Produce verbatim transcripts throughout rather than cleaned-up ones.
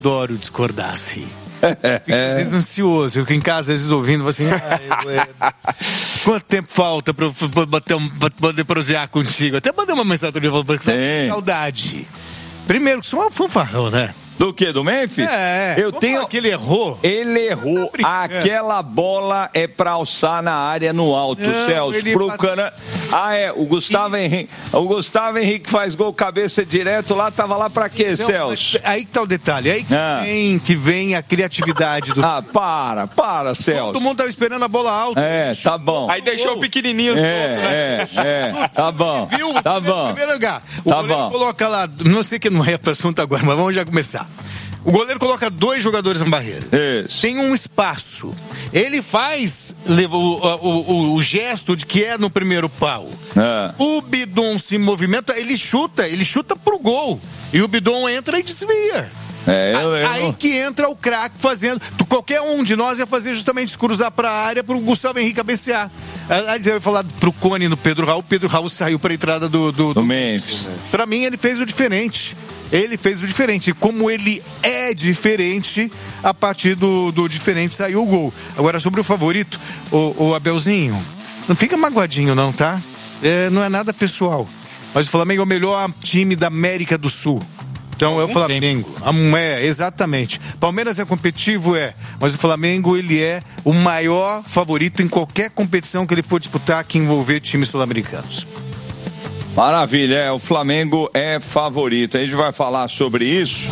adoro discordar, assim. Fico às vezes ansioso, eu fico em casa às vezes ouvindo assim, ah, quanto tempo falta pra eu bater um, pra poder prosear contigo? Até mandei uma mensagem pra ele, falando, saudade. Primeiro, que sou um fanfarrão, né? Do que? Do Memphis? É, eu tenho que ele errou. Ele errou. Aquela bola é pra alçar na área no alto, não, Celso. Pro bate... cana... Ah, é. O Gustavo Henrique. O Gustavo Henrique faz gol cabeça direto lá, tava lá pra quê, então, Celso? Aí que tá o detalhe. Aí que, ah. vem, que vem a criatividade do. Ah, para, para, Celso. Todo mundo tava esperando a bola alta. É, tá bom. Aí deixou o pequenininho. É, solto, né? é, é. Tá bom. Viu? Tá bom. Primeiro lugar. O tá goleiro bom. Coloca lá. Não sei que não é para assunto agora, mas vamos já começar. O goleiro coloca dois jogadores na barreira. Isso. Tem um espaço. Ele faz leva, o, o, o, o gesto de que é no primeiro pau. É. O Bidon se movimenta, ele chuta, ele chuta pro gol. E o Bidon entra e desvia. É, eu, eu... Aí que entra o craque fazendo. Qualquer um de nós ia fazer justamente cruzar pra área pro Gustavo Henrique cabecear. Aí eu ia falar pro Cone no Pedro Raul. O Pedro Raul saiu pra entrada do, do, do... do Memphis. Pra mim, ele fez o diferente. Ele fez o diferente. Como ele é diferente, a partir do, do diferente saiu o gol. Agora, sobre o favorito, o, o Abelzinho, não fica magoadinho não, tá? É, não é nada pessoal. Mas o Flamengo é o melhor time da América do Sul. Então é o Flamengo. É, exatamente. Palmeiras é competitivo, é. Mas o Flamengo, ele é o maior favorito em qualquer competição que ele for disputar que envolver times sul-americanos. Maravilha, é, o Flamengo é favorito. A gente vai falar sobre isso.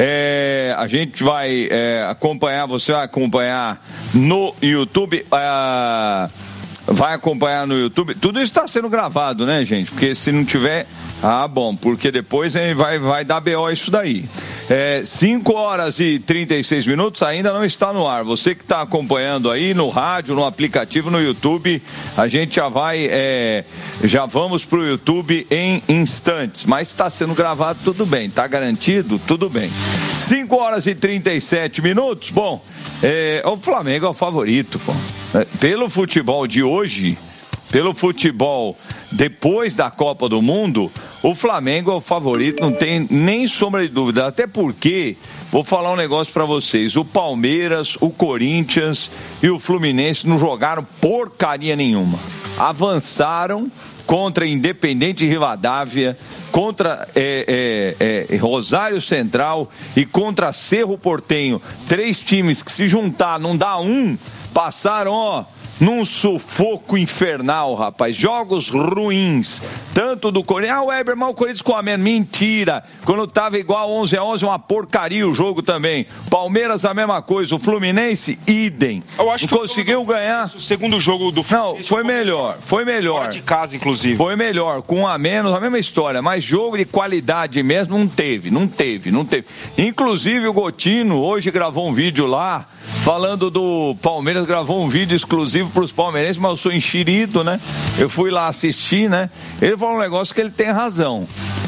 É, a gente vai é, acompanhar, você vai acompanhar no YouTube. É, vai acompanhar no YouTube. Tudo isso está sendo gravado, né, gente? Porque se não tiver. Ah, bom, porque depois vai, vai dar B O isso daí. É, cinco horas e trinta e seis minutos, ainda não está no ar. Você que está acompanhando aí no rádio, no aplicativo, no YouTube, a gente já vai, é, já vamos para o YouTube em instantes. Mas está sendo gravado, tudo bem. Está garantido? Tudo bem. cinco horas e trinta e sete minutos, bom, é, o Flamengo é o favorito, pô. Pelo futebol de hoje, pelo futebol depois da Copa do Mundo, o Flamengo é o favorito, não tem nem sombra de dúvida. Até porque, vou falar um negócio pra vocês, o Palmeiras, o Corinthians e o Fluminense não jogaram porcaria nenhuma. Avançaram contra Independente Rivadavia, contra é, é, é, Rosário Central e contra Cerro Porteño. Três times que se juntar não dá um, passaram, ó, num sufoco infernal, rapaz. Jogos ruins. Tanto do Corinthians. Ah, o Weber, mas o Corinthians com a menos. Mentira. Quando tava igual onze a onze, uma porcaria o jogo também. Palmeiras, a mesma coisa. O Fluminense, idem. Eu acho não conseguiu ganhar. O segundo jogo do Fluminense. Não, foi melhor. Foi melhor. Fora de casa, inclusive. Foi melhor. Com um a menos, a mesma história. Mas jogo de qualidade mesmo não teve. Não teve, não teve. Inclusive o Gotino hoje gravou um vídeo lá falando do Palmeiras, gravou um vídeo exclusivo para os palmeirenses, mas eu sou enxerido, né? Eu fui lá assistir, né? Ele falou um negócio que ele tem razão.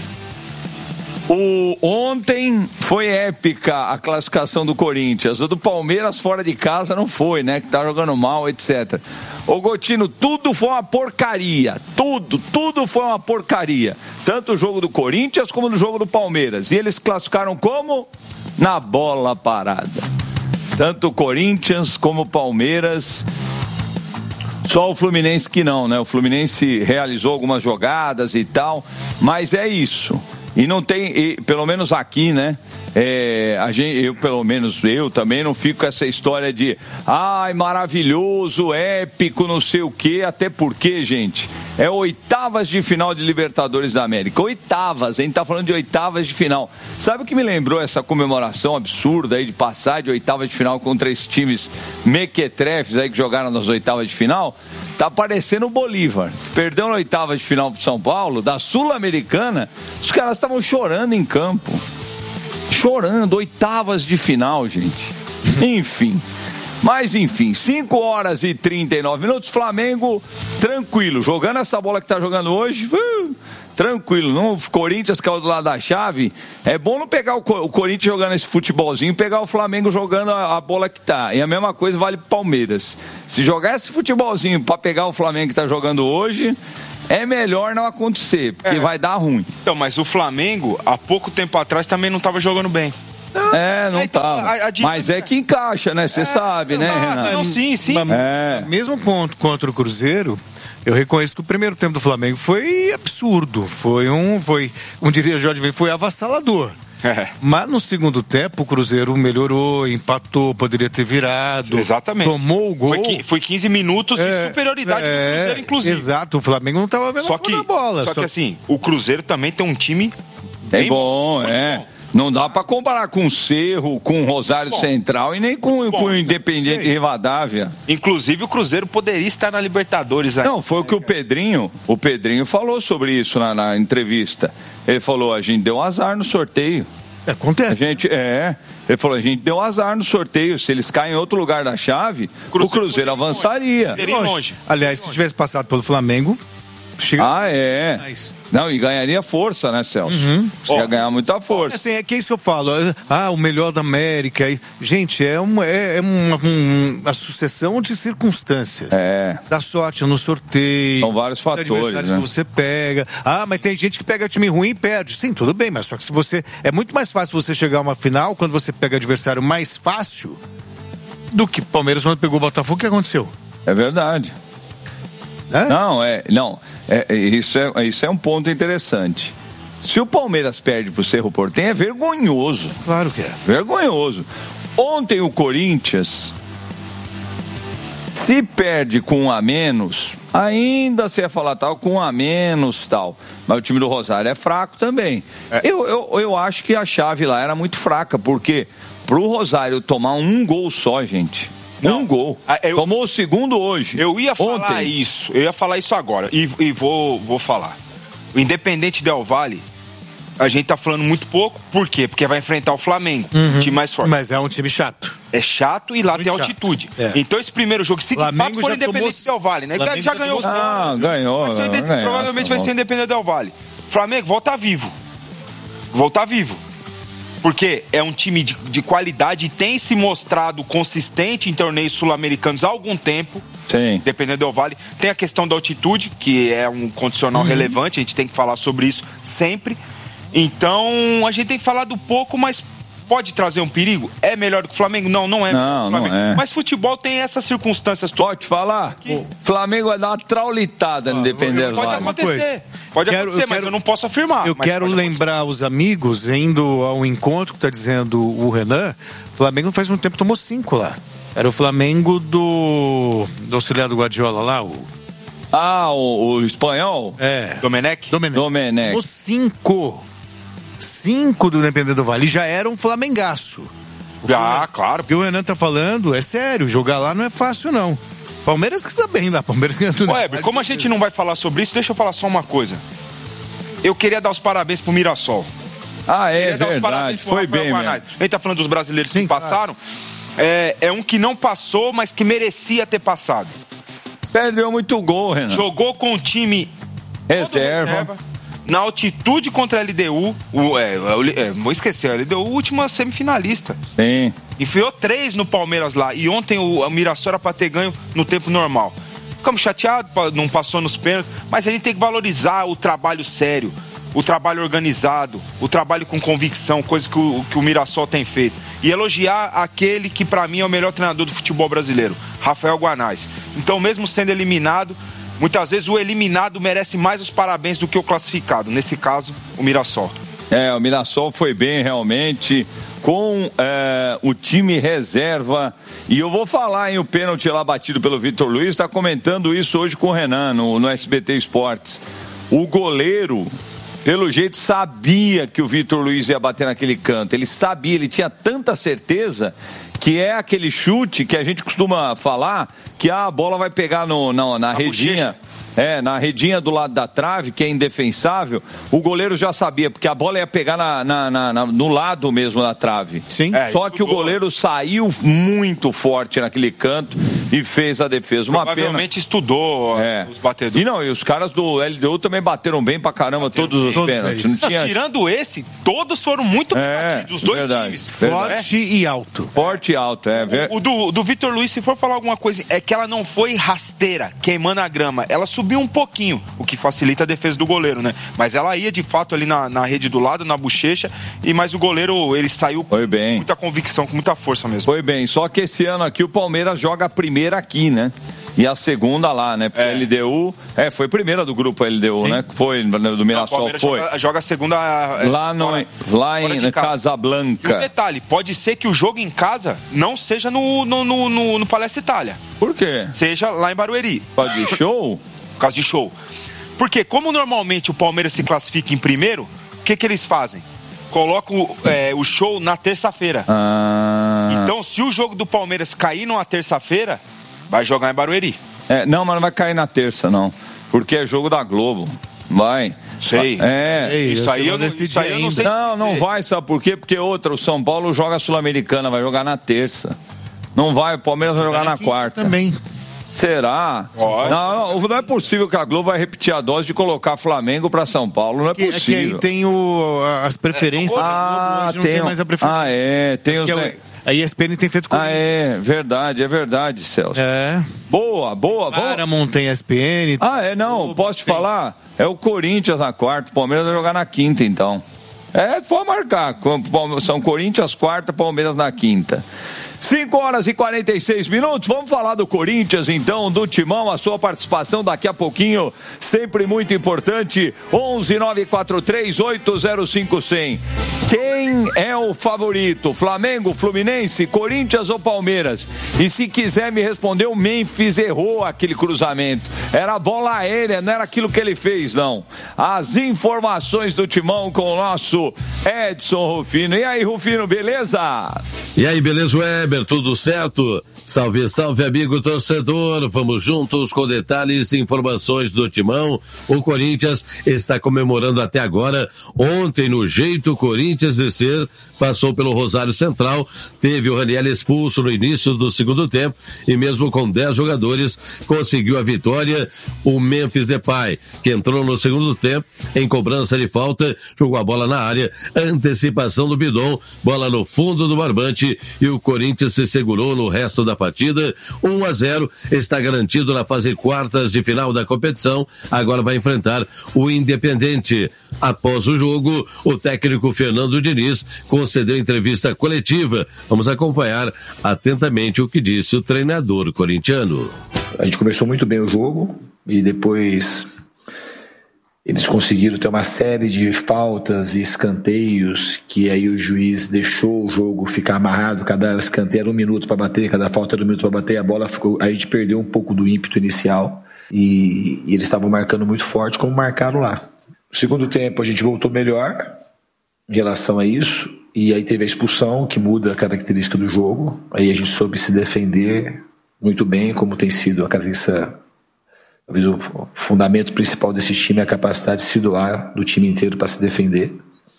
O, ontem foi épica a classificação do Corinthians. O do Palmeiras fora de casa não foi, né? Que tá jogando mal, etcétera. Ô Gotino, tudo foi uma porcaria. Tudo, tudo foi uma porcaria. Tanto o jogo do Corinthians como o jogo do Palmeiras. E eles classificaram como? Na bola parada. Tanto o Corinthians como o Palmeiras. Só o Fluminense que não, né? O Fluminense realizou algumas jogadas e tal, mas é isso. E não tem, e, pelo menos aqui, né? É, a gente, eu, pelo menos eu também não fico com essa história de ai, maravilhoso, épico, não sei o quê, até porque, gente, é oitavas de final de Libertadores da América. Oitavas, a gente tá falando de oitavas de final. Sabe o que me lembrou essa comemoração absurda aí de passar de oitavas de final contra esses times mequetrefes aí que jogaram nas oitavas de final? Tá parecendo o Bolívar, que perdeu na oitava de final pro São Paulo, da Sul-Americana, os caras estavam chorando em campo. Chorando, oitavas de final, gente. Enfim. Mas enfim, cinco horas e trinta e nove minutos, Flamengo tranquilo, jogando essa bola que tá jogando hoje, uh, tranquilo, não, o Corinthians caiu do lado da chave, é bom não pegar o, o Corinthians jogando esse futebolzinho e pegar o Flamengo jogando a, a bola que tá, e a mesma coisa vale pro Palmeiras. Se jogar esse futebolzinho pra pegar o Flamengo que tá jogando hoje, é melhor não acontecer, porque é. vai dar ruim. Então, mas o Flamengo, há pouco tempo atrás, também não estava jogando bem. É, não então, tava. a- a dinâmica- Mas é que encaixa, né? Você É, sabe, né, exato, Renato? não, sim, sim. Mas, É. Mesmo contra, contra o Cruzeiro, eu reconheço que o primeiro tempo do Flamengo foi absurdo. Foi um, foi, um diria Jorge Ben, foi avassalador. É. Mas no segundo tempo o Cruzeiro melhorou, empatou, poderia ter virado. Exatamente. Tomou o gol. Foi, qui- foi quinze minutos de É, superioridade é, do Cruzeiro, inclusive. Exato, o Flamengo não estava vendo Só a que, cor da bola. só que assim, o Cruzeiro também tem um time É bem bom, muito é. bom. Não dá pra comparar com o Cerro, com o Rosário Bom. Central e nem com, Bom, com o Independiente sei. Rivadavia. Inclusive o Cruzeiro poderia estar na Libertadores ainda. Não, foi o que o Pedrinho, o Pedrinho falou sobre isso na, na entrevista. Ele falou, a gente deu azar no sorteio. A Acontece. gente, é, ele falou, a gente deu azar no sorteio. Se eles caem em outro lugar da chave, Cruzeiro o Cruzeiro poderia ir avançaria. longe. Poderia ir longe. Aliás, se tivesse passado pelo Flamengo, chega. Ah, é. Não, e ganharia força, né, Celso? Você ia Ó, ganhar muita força. Assim, é que é isso que eu falo. Ah, o melhor da América. E, gente, é uma, é, é uma, um- uma sucessão de circunstâncias. É. Dá sorte no sorteio. São vários os fatores, adversários né? que você pega. Ah, mas tem gente que pega time ruim e perde. Sim, tudo bem, mas só que se você. É muito mais fácil você chegar a uma final quando você pega adversário mais fácil do que Palmeiras quando pegou o Botafogo. O que aconteceu? É verdade. Né? Não, é, não, é, é, isso, é, isso é um ponto interessante. Se o Palmeiras perde pro Cerro Porteño, é vergonhoso. Claro que é. Vergonhoso. Ontem o Corinthians, se perde com um a menos, ainda você ia falar tal, com um a menos tal. Mas o time do Rosário é fraco também. Eu, eu, eu acho que a chave lá era muito fraca, porque pro Rosário tomar um gol só, gente. Não. Um gol. Ah, eu- Tomou o segundo hoje. Eu ia falar Ontem. isso, eu ia falar isso agora e, e vou, vou falar. O Independente Del Valle, a gente tá falando muito pouco, por quê? Porque vai enfrentar o Flamengo, um time mais forte. Mas é um time chato. É chato e lá Muito tem chato. altitude. É. Então esse primeiro jogo, se de Flamengo fato for já Independente tomou- Del Valle, né? Flamengo Já já ganhou o tomou- Ah, ganhou. Vai ser, ganhou, provavelmente tá vai bom. ser Independente Del Valle. Flamengo, volta vivo. Volta vivo. Porque é um time de, de qualidade e tem se mostrado consistente em torneios sul-americanos há algum tempo. Sim. Dependendo do Vale. Tem a questão da altitude, que é um condicional Uhum. relevante, a gente tem que falar sobre isso sempre. Então, a gente tem falado pouco, mas pode trazer um perigo? É melhor do que o Flamengo? Não, não é melhor Não, do que o não Flamengo. é. Mas futebol tem essas circunstâncias todas. Pode falar? Flamengo vai dar uma traulitada no Defender Pode Vale. acontecer. coisa. Pode Quero- acontecer, eu mas quero- eu não posso afirmar. Eu mas quero pode acontecer. lembrar os amigos, indo ao encontro que está dizendo o Renan, o Flamengo não faz muito tempo tomou cinco lá. Era o Flamengo do, do auxiliar do Guardiola lá, o... Ah, o, o espanhol? É. Domenech? Domenech. Domenech. Tomou cinco. Cinco do Independente do Vale. E já era um flamengaço. Ah, claro. O que o Renan tá falando é sério, jogar lá não é fácil, não. Palmeiras que está bem lá, Palmeiras ganha tudo. Ô, Heber, como a gente não vai falar sobre isso, deixa eu falar só uma coisa. Eu queria dar os parabéns pro Mirassol. Ah, é Queria dar os verdade. parabéns pro Foi Rafael bem Guanais. mesmo. A gente tá falando dos brasileiros Sim, que claro. passaram. É, é um que não passou, mas que merecia ter passado. Perdeu muito gol, Renan. Jogou com o time todo Reserva. na altitude contra a L D U. O, é, o- é, vou esquecer, a L D U, última semifinalista. Sim. Enfiou três no Palmeiras lá. E ontem o, o Mirassol era pra ter ganho no tempo normal. Ficamos chateados, pa- não passou nos pênaltis. Mas a gente tem que valorizar o trabalho sério, o trabalho organizado, o trabalho com convicção, coisa que o, que o Mirassol tem feito. E elogiar aquele que pra mim é o melhor treinador do futebol brasileiro, Rafael Guanais. Então, mesmo sendo eliminado, muitas vezes o eliminado merece mais os parabéns do que o classificado. Nesse caso, o Mirassol. É, o Mirassol foi bem realmente com é, o time reserva. E eu vou falar, hein, o pênalti lá batido pelo Vitor Luiz, está comentando isso hoje com o Renan no, no S B T Esportes. O goleiro, pelo jeito, sabia que o Vitor Luiz ia bater naquele canto. Ele sabia, ele tinha tanta certeza que é aquele chute que a gente costuma falar que a bola vai pegar no, na, na redinha. bochecha. É, na redinha do lado da trave, que é indefensável, o goleiro já sabia, porque a bola ia pegar na, na, na, na, no lado mesmo da trave. Sim. É, Só que o estudou. goleiro saiu muito forte naquele canto e fez a defesa. Uma Provavelmente pena. estudou é. os batedores. E não, e os caras do L D U também bateram bem pra caramba bateram todos os todos pênaltis. Não tinha... não, tirando esse, todos foram muito é, batidos, os dois verdade, times. Forte é. e alto. Forte e alto, é. O, o do, do Vitor Luiz, se for falar alguma coisa, é que ela não foi rasteira, queimando a grama. Ela subiu um pouquinho, o que facilita a defesa do goleiro, né? Mas ela ia de fato ali na, na rede do lado, na bochecha, e mas o goleiro, ele saiu foi bem. com muita convicção, com muita força mesmo. Foi bem, só que esse ano aqui o Palmeiras joga a primeira aqui, né? E a segunda lá, né? Porque é. L D U, é, foi a primeira do grupo L D U, sim, né? Foi, do Mirassol foi. Joga, joga a segunda lá, no, fora, lá em casa. Casablanca. E um detalhe, pode ser que o jogo em casa não seja no, no, no, no, no Palestra Itália. Por quê? Seja lá em Barueri. Por causa de show? Por causa de show. Porque como normalmente o Palmeiras se classifica em primeiro, o que que eles fazem? Colocam é, o show na terça-feira. Ah. Então, se o jogo do Palmeiras cair numa terça-feira, vai jogar em Barueri. É, não, mas não vai cair na terça, não. Porque é jogo da Globo. Vai. Sei. É. Sei, isso, aí eu não, isso aí eu não sei. Não, não vai, sabe por quê? Porque outra, o São Paulo joga a Sul-Americana, vai jogar na terça. Não vai, o Palmeiras vai jogar na quarta. Também. Será? Não, não, não é possível que a Globo vai repetir a dose de colocar Flamengo para São Paulo. Não é possível. É que aí tem o, as preferências. Ah, não tem, tem mais a preferência. Ah, é. Tem os... A E S P N tem feito com Ah, é, verdade, é verdade, Celso. É. Boa, boa. Paramount tem E S P N. Ah, é, não, posso te tem. falar? É o Corinthians na quarta, o Palmeiras vai jogar na quinta, então. É, pode marcar. São Corinthians quarta, Palmeiras na quinta. cinco horas e quarenta e seis minutos, vamos falar do Corinthians então, do Timão, a sua participação daqui a pouquinho, sempre muito importante, onze nove quatro três oito zero cinco zero zero. Quem é o favorito? Flamengo, Fluminense, Corinthians ou Palmeiras? E se quiser me responder, o Memphis errou aquele cruzamento, era bola aérea, não era aquilo que ele fez, não. As informações do Timão com o nosso Edson Rufino. E aí, Rufino, beleza? E aí, beleza, Weber? Tudo certo? Salve, salve, amigo torcedor. Vamos juntos com detalhes e informações do Timão. O Corinthians está comemorando até agora. Ontem, no jeito Corinthians de ser, passou pelo Rosário Central. Teve o Raniel expulso no início do segundo tempo e mesmo com dez jogadores, conseguiu a vitória. O Memphis Depay, que entrou no segundo tempo em cobrança de falta, jogou a bola na área. Antecipação do Bidon, bola no fundo do barbante e o Corinthians se segurou no resto da partida. um a zero, está garantido na fase quartas de final da competição. Agora vai enfrentar o Independente. Após o jogo, o técnico Fernando Diniz concedeu entrevista coletiva. Vamos acompanhar atentamente o que disse o treinador corintiano. A gente começou muito bem o jogo e depois eles conseguiram ter uma série de faltas e escanteios que aí o juiz deixou o jogo ficar amarrado. Cada escanteio era um minuto para bater, cada falta era um minuto para bater. A bola ficou, a gente perdeu um pouco do ímpeto inicial e, e eles estavam marcando muito forte, como marcaram lá. No segundo tempo a gente voltou melhor em relação a isso e aí teve a expulsão que muda a característica do jogo. Aí a gente soube se defender muito bem, como tem sido a característica. Talvez o fundamento principal desse time é a capacidade de se doar do time inteiro para se defender.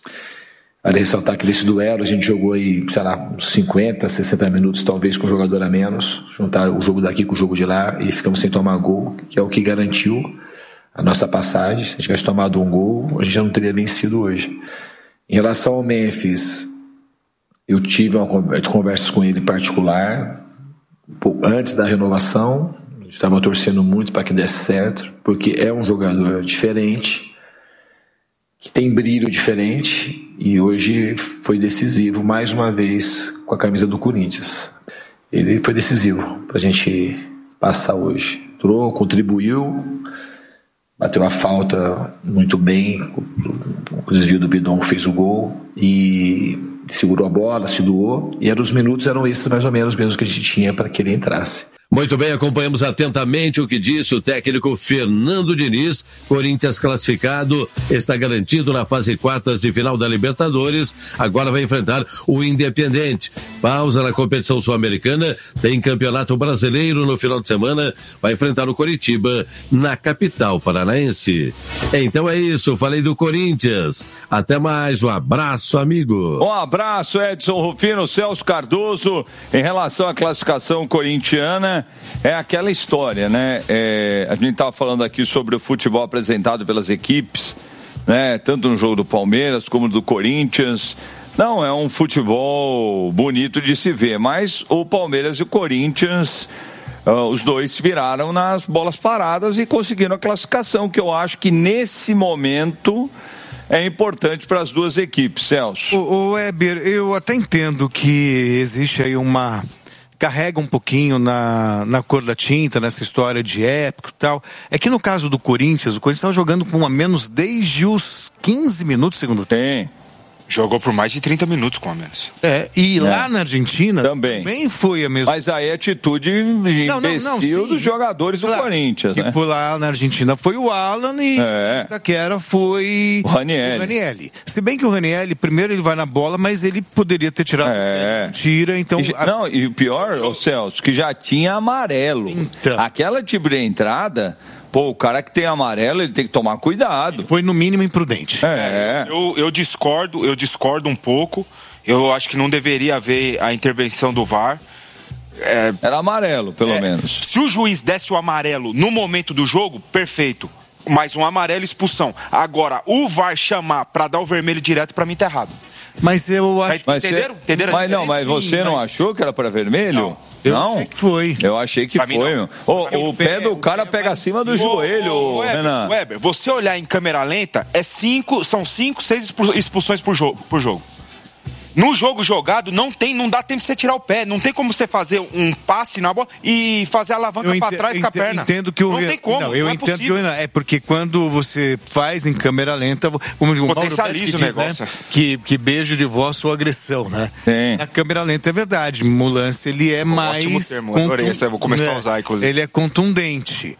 Vale ressaltar que nesse duelo a gente jogou aí, sei lá, uns cinquenta, sessenta minutos, talvez com um jogador a menos, juntar o jogo daqui com o jogo de lá e ficamos sem tomar gol, que é o que garantiu a nossa passagem. Se a gente tivesse tomado um gol, a gente já não teria vencido hoje. Em relação ao Memphis, eu tive uma conversa com ele particular antes da renovação. Estava torcendo muito para que desse certo, porque é um jogador diferente, que tem brilho diferente e hoje foi decisivo mais uma vez com a camisa do Corinthians. Ele foi decisivo para a gente passar hoje. Entrou, contribuiu, bateu a falta muito bem, o desvio do Bidon fez o gol e segurou a bola, se doou, e eram os minutos eram esses mais ou menos mesmo que a gente tinha para que ele entrasse. Muito bem, acompanhamos atentamente o que disse o técnico Fernando Diniz. Corinthians classificado, está garantido na fase quartas de final da Libertadores. Agora vai enfrentar o Independente. Pausa na competição sul-americana, tem campeonato brasileiro no final de semana, vai enfrentar o Coritiba na capital paranaense. Então é isso, falei do Corinthians. Até mais, um abraço, amigo. Um abraço, Edson Rufino, Celso Cardoso. Em relação à classificação corintiana, é aquela história, né? É, a gente estava falando aqui sobre o futebol apresentado pelas equipes, né? Tanto no jogo do Palmeiras como do Corinthians. Não, é um futebol bonito de se ver, mas o Palmeiras e o Corinthians, uh, os dois se viraram nas bolas paradas e conseguiram a classificação, que eu acho que nesse momento é importante para as duas equipes, Celso. O, o Weber, eu até entendo que existe aí uma... carrega um pouquinho na, na cor da tinta, nessa história de épico e tal. É que no caso do Corinthians, o Corinthians estava jogando com um a menos desde os quinze minutos do segundo tempo. Tem. Jogou por mais de trinta minutos com a menos. É, e é. lá na Argentina também. também foi a mesma. Mas aí é atitude de não, imbecil não, não, dos jogadores do claro. Corinthians, né? E por lá na Argentina foi o Alan e é. Itaquera foi o Ranielli. o Ranielli. Se bem que o Ranielli, primeiro ele vai na bola, mas ele poderia ter tirado. É. Tira, então. E, a... Não, e o pior, ô Celso, que já tinha amarelo. Então. Aquela tipo de entrada. Pô, o cara que tem amarelo, ele tem que tomar cuidado. Foi no mínimo imprudente. É. Eu, eu discordo, eu discordo um pouco. Eu acho que não deveria haver a intervenção do V A R. É, Era amarelo, pelo é, menos. Se o juiz desse o amarelo no momento do jogo, perfeito. Mas um amarelo expulsão. Agora, o V A R chamar pra dar o vermelho direto, pra mim tá errado. Mas eu acho. Mas, entenderam? Você... Entenderam? Mas não, mas você não mas... achou que era pra vermelho? Não. Eu não? achei que foi. Eu achei que pra foi. Mim, o, o pé do cara pé pega acima do assim. joelho, ô, ô, Weber, Renan. Weber, você olhar em câmera lenta, é cinco, são cinco, seis expulsões por jogo. Por jogo. No jogo jogado, não tem, não dá tempo de você tirar o pé. Não tem como você fazer um passe na bola e fazer a alavanca ent- para trás com a perna. Entendo que o não tem como. Não, eu não é entendo possível. que o... é porque quando você faz em câmera lenta, como o Mauro Betti que diz, né? Que, que beijo de voz sua agressão, né? Sim. Na câmera lenta é verdade. O lance ele é um mais. Ótimo termo. Contun... Adorei, essa eu vou começar é, a usar, inclusive. Ele é contundente.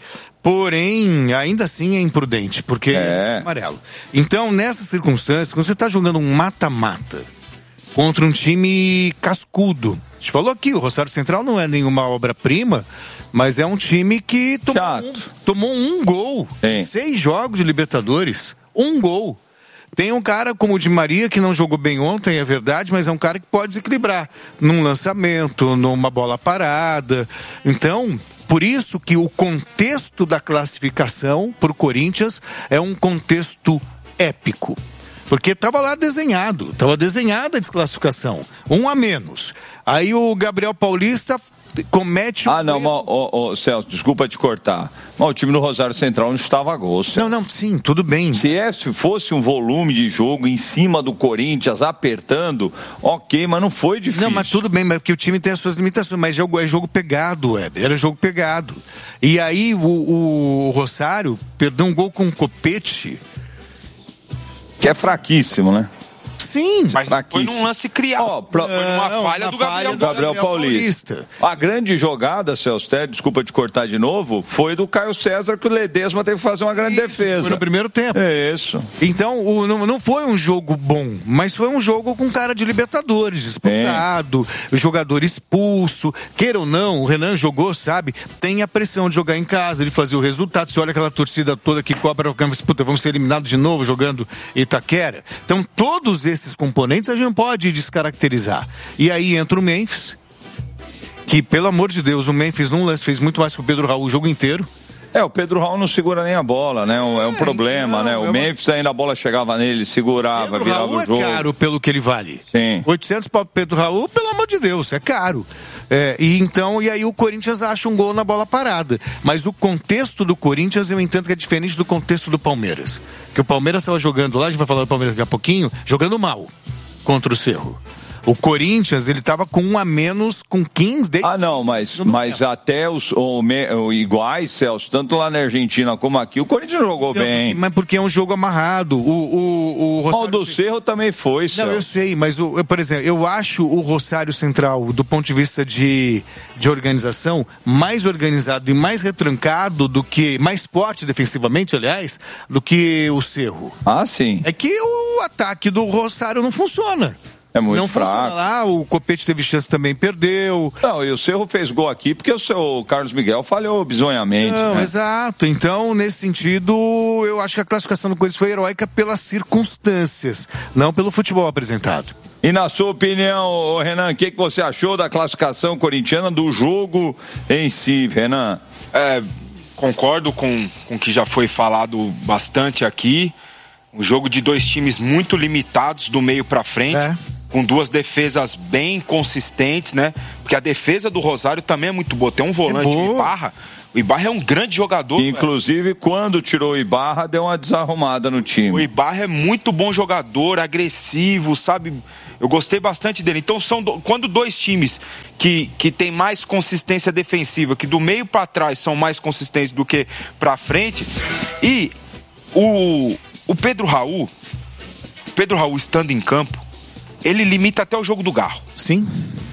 Porém, ainda assim é imprudente, porque é, é amarelo. Então, nessas circunstâncias, quando você está jogando um mata-mata contra um time cascudo. A gente falou aqui, o Rosário Central não é nenhuma obra-prima, mas é um time que tomou, um, tomou um gol em seis jogos de Libertadores. Um gol. Tem um cara como o Di Maria, que não jogou bem ontem, é verdade, mas é um cara que pode desequilibrar num lançamento, numa bola parada. Então, por isso que o contexto da classificação para o Corinthians é um contexto épico. Porque estava lá desenhado, estava desenhada a desclassificação, um a menos. Aí o Gabriel Paulista comete... Ah, não, mas, oh, oh, Celso, desculpa te cortar. Mas o time do Rosário Central não estava a gol. Não, não, sim, tudo bem. Se esse fosse um volume de jogo em cima do Corinthians, apertando, ok, mas não foi difícil. Não, mas tudo bem, mas porque o time tem as suas limitações, mas jogo, é jogo pegado, Weber, era jogo pegado. E aí o, o, o Rosário perdeu um gol com um copete... Que é fraquíssimo, né? Sim, mas foi num lance criado. Oh, pro... Foi numa não, falha do Gabriel, falha do Gabriel, Gabriel Paulista. Paulista. A grande jogada, Celso, desculpa te cortar de novo, foi do Caio César, que o Ledesma teve que fazer uma grande Isso, defesa. Foi no primeiro tempo. É isso. Então, o, não, não foi um jogo bom, mas foi um jogo com cara de Libertadores, disputado, o jogador expulso. Queira ou não, o Renan jogou, sabe? Tem a pressão de jogar em casa, de fazer o resultado. Você olha aquela torcida toda que cobra, puta, vamos ser eliminados de novo jogando Itaquera. Então, todos esses componentes a gente não pode descaracterizar. E aí entra o Memphis, que, pelo amor de Deus, o Memphis num lance fez muito mais que o Pedro Raul o jogo inteiro. É, o Pedro Raul não segura nem a bola, né? É um, é um é, problema, não, né? O é Memphis uma... ainda a bola chegava nele, segurava, Pedro virava Raul o jogo. É caro pelo que ele vale. Sim. oitocentos para o Pedro Raul, pelo amor de Deus, é caro. É, e então, e aí o Corinthians acha um gol na bola parada. Mas o contexto do Corinthians eu entendo que é diferente do contexto do Palmeiras. Que o Palmeiras estava jogando lá, a gente vai falar do Palmeiras daqui a pouquinho, jogando mal contra o Cerro. O Corinthians, ele estava com um a menos, com quinze... Ah, não, mas, mas até os o, o, iguais, Celso, tanto lá na Argentina como aqui, o Corinthians jogou não, bem. Mas porque é um jogo amarrado. O, o, o, Rosário... o do Cerro também foi, Celso. Não, eu sei, mas, o, eu, por exemplo, eu acho o Rosário Central, do ponto de vista de, de organização, mais organizado e mais retrancado do que... mais forte defensivamente, aliás, do que o Cerro. Ah, sim. É que o ataque do Rosário não funciona. É muito não fraco. funciona lá, o Copete teve chance também, perdeu. Não, e o Cerro fez gol aqui porque o seu Carlos Miguel falhou bizonhamente. Não, né? exato. Então, nesse sentido, eu acho que a classificação do Corinthians foi heróica pelas circunstâncias, não pelo futebol apresentado. E na sua opinião, Renan, o que, que você achou da classificação corintiana, do jogo em si, Renan? É, concordo com com o que já foi falado bastante aqui. Um jogo de dois times muito limitados do meio para frente. É. Com duas defesas bem consistentes, né? Porque a defesa do Rosário também é muito boa. Tem um volante, é o Ibarra. O Ibarra é um grande jogador. Inclusive, velho. Quando tirou o Ibarra, deu uma desarrumada no time. O Ibarra é muito bom jogador, agressivo, sabe? Eu gostei bastante dele. Então, são do... quando dois times que, que tem mais consistência defensiva, que do meio para trás são mais consistentes do que para frente. E o, o Pedro Raul, Pedro Raul estando em campo, ele limita até o jogo do Garro. Sim.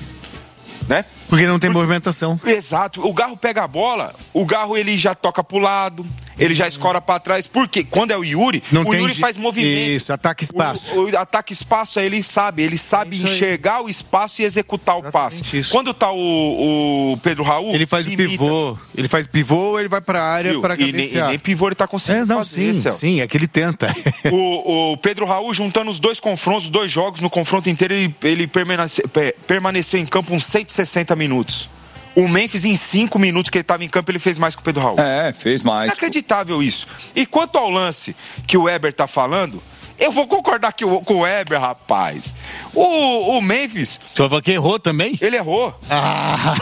Né? Porque não tem Porque, movimentação. Exato. O Garro pega a bola, o Garro ele já toca pro lado, ele já escora pra trás. Porque quando é o Yuri, não o tem Yuri de... faz movimento. Isso, ataque espaço. O, o ataque espaço, ele sabe, ele sabe é enxergar o espaço e executar exatamente o passe. Isso. Quando tá o, o Pedro Raul, ele faz limita. o pivô. Ele faz pivô, ele vai pra área para cabecear. E nem pivô ele tá conseguindo é, não, fazer. Sim, sim, é que ele tenta. o, o Pedro Raul, juntando os dois confrontos, os dois jogos, no confronto inteiro, ele, ele permaneceu, permaneceu em campo uns cento e sessenta minutos. O Memphis, em cinco minutos que ele estava em campo, ele fez mais que o Pedro Raul. É, fez mais. Inacreditável isso. E quanto ao lance que o Weber tá falando, eu vou concordar que o, com o Weber, rapaz. O, o Memphis... O senhor falou que errou também? Ele errou. Ah,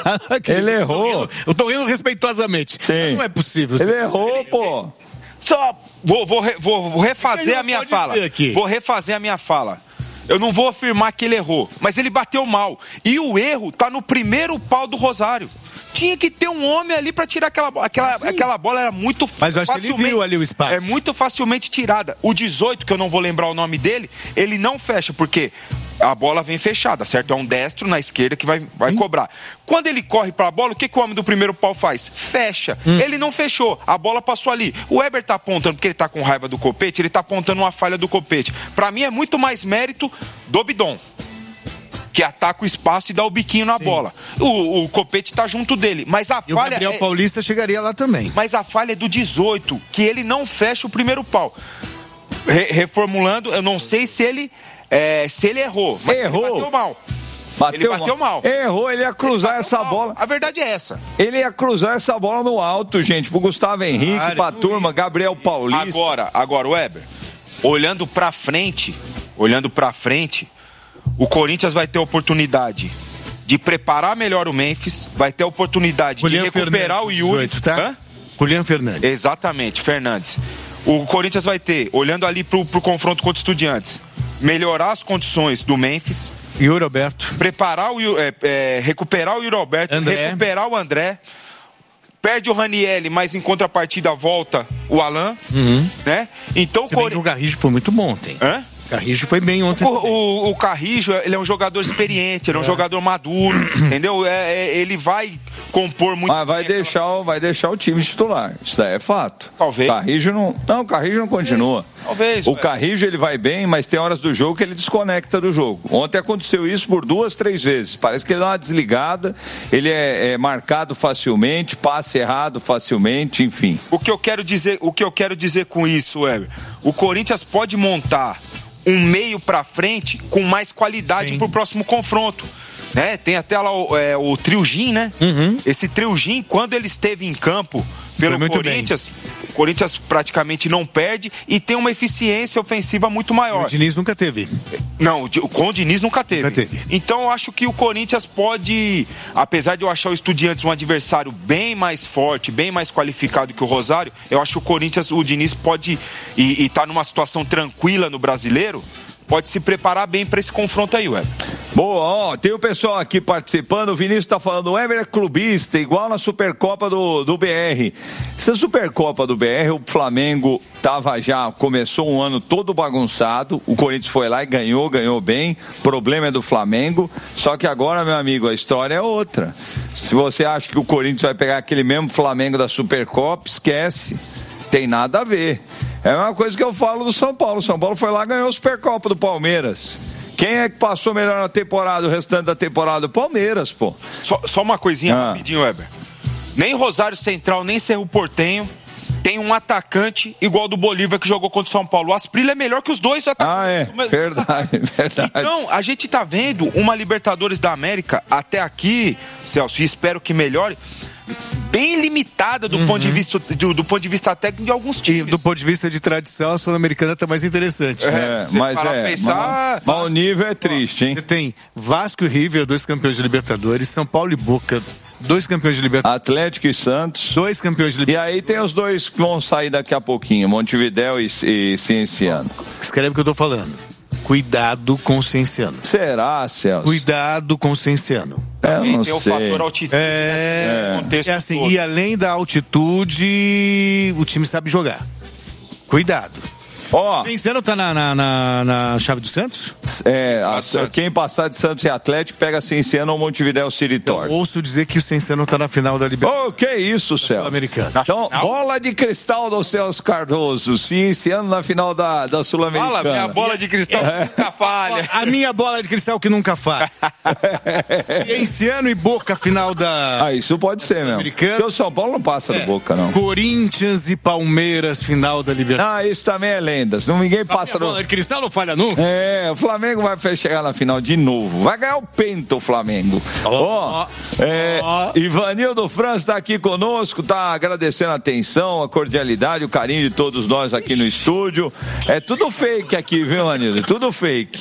ele errou. Eu tô rindo respeitosamente. Sim. Não é possível. Ele errou, ele, pô. Só vou, vou, vou, vou refazer a minha fala. Vou refazer a minha fala. Eu não vou afirmar que ele errou, mas ele bateu mal. E o erro tá no primeiro pau do Rosário. Tinha que ter um homem ali para tirar aquela bola. Aquela, aquela bola era muito Mas eu acho que ele viu ali o espaço. É muito facilmente tirada. O dezoito, que eu não vou lembrar o nome dele, ele não fecha, porque a bola vem fechada, certo? É um destro na esquerda que vai, vai cobrar. Quando ele corre para a bola, o que, que o homem do primeiro pau faz? Fecha. Hum. Ele não fechou, a bola passou ali. O Weber tá apontando, porque ele tá com raiva do Copete, ele tá apontando uma falha do Copete. Para mim é muito mais mérito do Bidon, que ataca o espaço e dá o biquinho na Sim. bola. O, o Copete tá junto dele, mas a e falha... o Gabriel é... Paulista chegaria lá também. Mas a falha é do dezoito, que ele não fecha o primeiro pau. Re- reformulando, eu não sei se ele... É, se ele errou, mas errou. Ele bateu mal. Bateu ele bateu mal. mal. Errou, ele ia cruzar ele essa mal. bola. A verdade é essa. Ele ia cruzar essa bola no alto, gente, pro Gustavo Henrique, ah, pra turma, Gabriel Paulista. Agora, agora, Weber, olhando pra frente, olhando pra frente, o Corinthians vai ter oportunidade de preparar melhor o Memphis, vai ter oportunidade Julian de recuperar Fernandes, o Yuri. dezoito, tá? Hã? Julian Fernandes. Exatamente, Fernandes. O Corinthians vai ter, olhando ali pro, pro confronto contra os Estudiantes, melhorar as condições do Memphis. Yuri Alberto. Preparar o é, é, recuperar o Yuri Alberto, André. recuperar o André. Perde o Ranieri, mas em contrapartida volta o Alain. Uhum. Né? Então o Cor... o Garrijo foi muito bom ontem. Hã? Carrijo foi bem ontem. O, o, o Carrijo, ele é um jogador experiente, ele é um é. jogador maduro, entendeu? É, é, ele vai compor muito. Mas vai bem, deixar, ela... vai deixar o time titular. Isso daí é fato. Talvez. Carrijo não. Não, o Carrijo não continua. Talvez. O velho. Carrijo ele vai bem, mas tem horas do jogo que ele desconecta do jogo. Ontem aconteceu isso por duas, três vezes. Parece que ele dá uma desligada, ele é, é marcado facilmente, passe errado facilmente, enfim. O que eu quero dizer, o que eu quero dizer com isso, Weber, o Corinthians pode montar um meio pra frente com mais qualidade Sim. pro próximo confronto. Né? Tem até lá o, é, o Triugin, né? Uhum. Esse Triugin, quando ele esteve em campo pelo Corinthians, bem. o Corinthians praticamente não perde e tem uma eficiência ofensiva muito maior. O Diniz nunca teve. Não, com o Diniz nunca teve. Nunca teve. Então eu acho que o Corinthians pode, apesar de eu achar o Estudiantes um adversário bem mais forte, bem mais qualificado que o Rosário, eu acho que o Corinthians, o Diniz pode, e, e tá numa situação tranquila no Brasileiro, pode se preparar bem para esse confronto aí, Weber. Boa, ó, tem o pessoal aqui participando, o Vinícius tá falando, o Weber é clubista, igual na Supercopa do, do B R. Essa Supercopa do B R, o Flamengo tava já, começou um ano todo bagunçado, o Corinthians foi lá e ganhou, ganhou bem, problema é do Flamengo, só que agora, meu amigo, a história é outra. Se você acha que o Corinthians vai pegar aquele mesmo Flamengo da Supercopa, esquece, tem nada a ver. É uma coisa que eu falo do São Paulo, o São Paulo foi lá e ganhou a Supercopa do Palmeiras. Quem é que passou melhor na temporada, o restante da temporada? O Palmeiras, pô. Só, só uma coisinha ah. rapidinho, Weber. Nem Rosário Central, nem Cerro Porteño tem um atacante igual do Bolívar que jogou contra o São Paulo. O Asprilla é melhor que os dois atacantes. Ah, é. Mas... Verdade, verdade. Então, a gente tá vendo uma Libertadores da América até aqui, Celso, e espero que melhore, bem limitada do, uhum. ponto de vista, do, do ponto de vista técnico de alguns times. E do ponto de vista de tradição, a Sul-Americana tá mais interessante. É, é mas é. Pensar, mas, mas o nível é triste, hein? Você tem Vasco e River, dois campeões de Libertadores, São Paulo e Boca, dois campeões de Libertadores. Atlético e Santos. Dois campeões de Libertadores. E aí tem os dois que vão sair daqui a pouquinho, Montevidéu e, e Cienciano. Escreve o que eu tô falando. Cuidado com o Cienciano. Será, Celso? Cuidado com o Cienciano. Eu não tem sei. o fator altitude. É, é assim, todo. E além da altitude, o time sabe jogar. Cuidado. Ó, o Cienciano tá na, na, na, na chave do Santos? É, a, quem passar de Santos e Atlético pega Cienciano ou Montevidéu City Torque. Então, ouço dizer que o Cienciano tá na final da Libertadores. Oh, que isso, Celso. Então, bola de cristal do Celso Cardoso. Cienciano na final da, da Sul-Americana. Fala, minha bola de cristal que nunca falha. A minha bola de cristal que nunca falha. Cienciano e Boca final da... Ah, isso pode ser mesmo. Porque o São Paulo não passa é. do Boca, não. Corinthians e Palmeiras final da Libertadores. Ah, isso também é lenda. Não, ninguém passa a minha bola de cristal não falha nunca. É, o Flamengo vai chegar na final de novo. Vai ganhar o penta o Flamengo. Ó, oh, oh, é, oh. Ivanildo França está aqui conosco, tá agradecendo a atenção, a cordialidade, o carinho de todos nós aqui no estúdio. É tudo fake aqui, viu, Ivanildo? Tudo fake.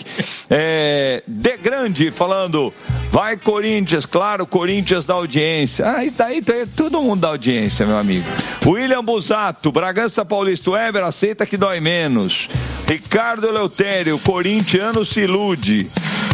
É, De Grande falando, vai Corinthians, claro, Corinthians da audiência. Ah, isso daí todo mundo da audiência, meu amigo. William Busato, Bragança Paulista, o Eber aceita que dói menos. Ricardo Eleutério, corintiano se ilude.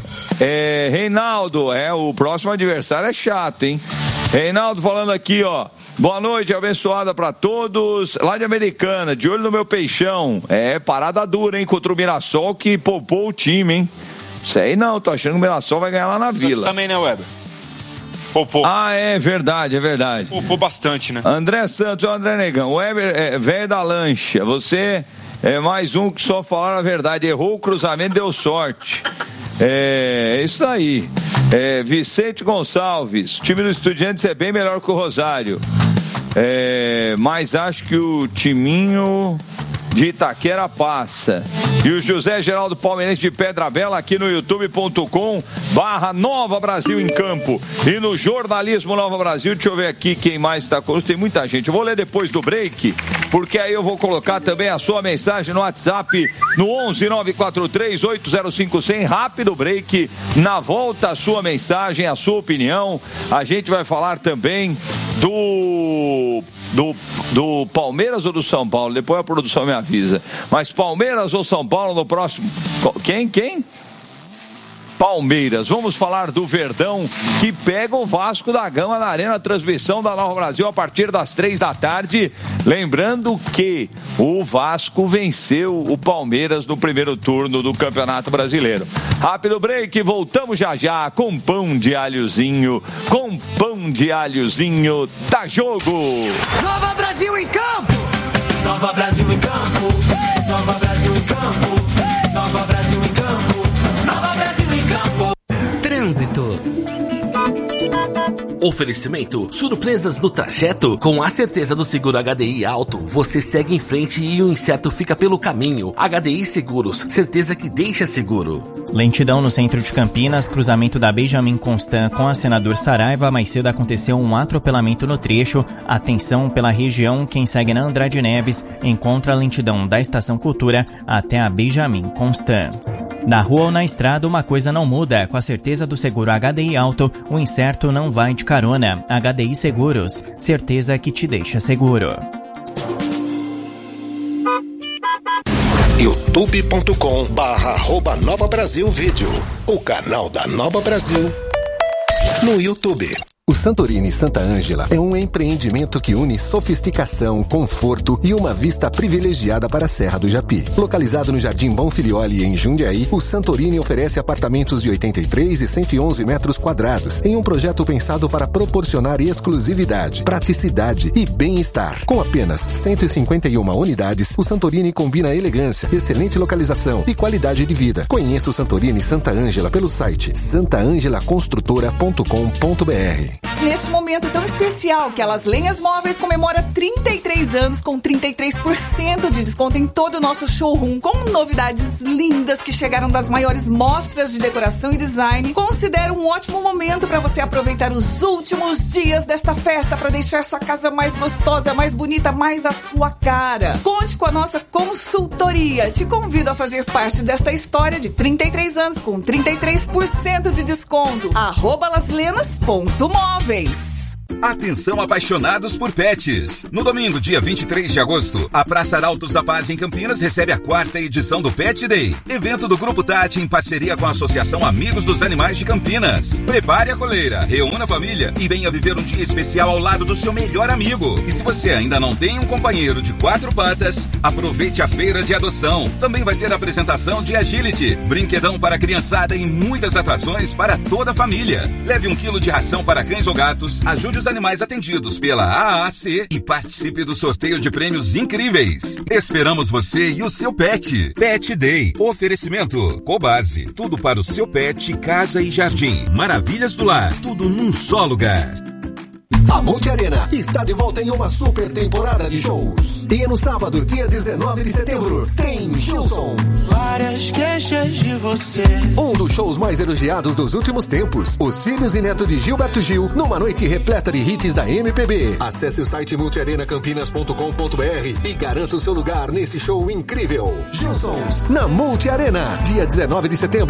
É, Reinaldo, é, o próximo adversário é chato, hein? Reinaldo falando aqui, ó. Boa noite, abençoada pra todos. Lá de Americana, de olho no meu peixão. É, parada dura, hein? Contra o Mirassol que poupou o time, hein? Sei não, tô achando que o Mirassol vai ganhar lá na Vila. Santos também, né, Weber? Poupou. Ah, é verdade, é verdade. Poupou bastante, né? André Santos, André Negão. O Weber é velho da lancha. Você é mais um que só falar a verdade. Errou o cruzamento, deu sorte. É, é isso aí. É, Vicente Gonçalves. O time do Estudiantes é bem melhor que o Rosário. É, mas acho que o timinho de Itaquera passa. E o José Geraldo Palmeirense de Pedra Bela aqui no youtube ponto com barra Nova Brasil em Campo. E no Jornalismo Nova Brasil, deixa eu ver aqui quem mais está conosco. Tem muita gente. Eu vou ler depois do break, porque aí eu vou colocar também a sua mensagem no WhatsApp no onze nove quatro três oito zero cinco zero zero. Rápido break. Na volta a sua mensagem, a sua opinião. A gente vai falar também do... Do, do Palmeiras ou do São Paulo? Depois a produção me avisa. Mas Palmeiras ou São Paulo no próximo... Quem? Quem? Palmeiras. Vamos falar do Verdão, que pega o Vasco da Gama na Arena, transmissão da Nova Brasil a partir das três da tarde. Lembrando que o Vasco venceu o Palmeiras no primeiro turno do Campeonato Brasileiro. Rápido break, voltamos já já com pão de alhozinho. Com pão de alhozinho, tá jogo! Nova Brasil em campo! Nova Brasil em campo! Nova Brasil em campo! Nova Brasil em campo! Nova Brasil em campo! Trânsito. Oferecimento, surpresas no trajeto. Com a certeza do seguro H D I alto, você segue em frente e o incerto fica pelo caminho. H D I Seguros, certeza que deixa seguro. Lentidão no centro de Campinas, cruzamento da Benjamin Constant com a Senador Saraiva. Mais cedo aconteceu um atropelamento no trecho. Atenção pela região, quem segue na Andrade Neves encontra a lentidão da Estação Cultura até a Benjamin Constant. Na rua ou na estrada, uma coisa não muda. Com a certeza do seguro H D I alto, o incerto não vai de carona. H D I Seguros, certeza que te deixa seguro. youtube ponto com barra arroba Nova Brasil Vídeo, o canal da Nova Brasil no YouTube. O Santorini Santa Ângela é um empreendimento que une sofisticação, conforto e uma vista privilegiada para a Serra do Japi. Localizado no Jardim Bonfilioli, em Jundiaí, o Santorini oferece apartamentos de oitenta e três e cento e onze metros quadrados, em um projeto pensado para proporcionar exclusividade, praticidade e bem-estar. Com apenas cento e cinquenta e uma unidades, o Santorini combina elegância, excelente localização e qualidade de vida. Conheça o Santorini Santa Ângela pelo site santa ângela construtora ponto com ponto b r. Neste momento tão especial que a Las Lenhas Móveis comemora trinta e três anos com trinta e três por cento de desconto em todo o nosso showroom, com novidades lindas que chegaram das maiores mostras de decoração e design. Considero um ótimo momento para você aproveitar os últimos dias desta festa para deixar sua casa mais gostosa, mais bonita, mais a sua cara. Conte com a nossa consultoria. Te convido a fazer parte desta história de trinta e três anos com trinta e três por cento de desconto. Arroba laslenas ponto móveis. Atenção, apaixonados por pets! No domingo, dia vinte e três de agosto, a Praça Arautos da Paz, em Campinas, recebe a quarta edição do Pet Day, evento do Grupo Tati em parceria com a Associação Amigos dos Animais de Campinas. Prepare a coleira, reúna a família e venha viver um dia especial ao lado do seu melhor amigo. E se você ainda não tem um companheiro de quatro patas, aproveite a feira de adoção. Também vai ter apresentação de agility, brinquedão para a criançada e muitas atrações para toda a família. Leve um quilo de ração para cães ou gatos, ajude os animais atendidos pela A A C e participe do sorteio de prêmios incríveis. Esperamos você e o seu pet. Pet Day. Oferecimento Cobase. Tudo para o seu pet, casa e jardim. Maravilhas do lar. Tudo num só lugar. A Multi Arena está de volta em uma super temporada de shows. E no sábado, dia dezenove de setembro, tem Gilson. Várias queixas de você. Um dos shows mais elogiados dos últimos tempos. Os filhos e netos de Gilberto Gil, numa noite repleta de hits da M P B. Acesse o site multi arena campinas ponto com ponto b r e garanta o seu lugar nesse show incrível. Gilsons, na Multi Arena, dia dezenove de setembro.